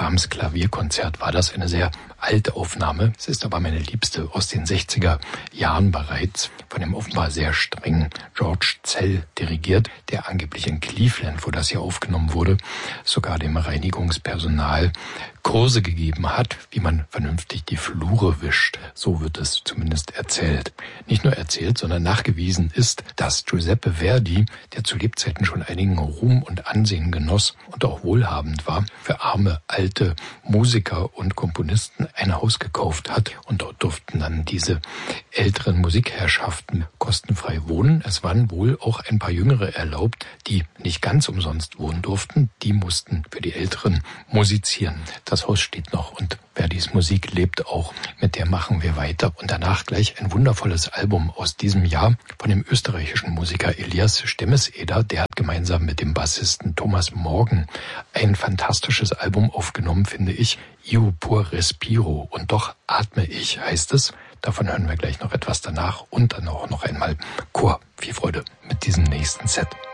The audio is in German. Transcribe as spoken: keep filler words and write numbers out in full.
Brahms Klavierkonzert war das, eine sehr alte Aufnahme. Es ist aber meine liebste aus den sechziger Jahren bereits, von dem offenbar sehr strengen George Szell dirigiert, der angeblich in Cleveland, wo das hier aufgenommen wurde, sogar dem Reinigungspersonal Kurse gegeben hat, wie man vernünftig die Flure wischt. So wird es zumindest erzählt. Nicht nur erzählt, sondern nachgewiesen ist, dass Giuseppe Verdi, der zu Lebzeiten schon einigen Ruhm und Ansehen genoss und auch wohlhabend war, für arme, alte Musiker und Komponisten ein Haus gekauft hat. Und dort durften dann diese älteren Musikherrschaften kostenfrei wohnen. Es waren wohl auch ein paar Jüngere erlaubt, die nicht ganz umsonst wohnen durften. Die mussten für die Älteren musizieren. Das Haus steht noch und Verdis Musik lebt auch. Mit der machen wir weiter. Und danach gleich ein wundervolles Album aus diesem Jahr von dem österreichischen Musiker Elias Stemmeseder. Der hat gemeinsam mit dem Bassisten Thomas Morgan ein fantastisches Album aufgenommen, finde ich. Io pur respiro. Und doch atme ich, heißt es. Davon hören wir gleich noch etwas danach. Und dann auch noch einmal Chor. Viel Freude mit diesem nächsten Set.